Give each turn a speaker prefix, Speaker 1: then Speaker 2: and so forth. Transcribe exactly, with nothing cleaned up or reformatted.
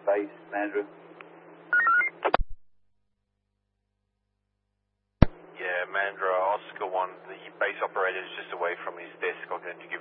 Speaker 1: base, Mandra.
Speaker 2: Yeah, Mandra, Oscar one, the base operator is just away from his desk. I'm going to give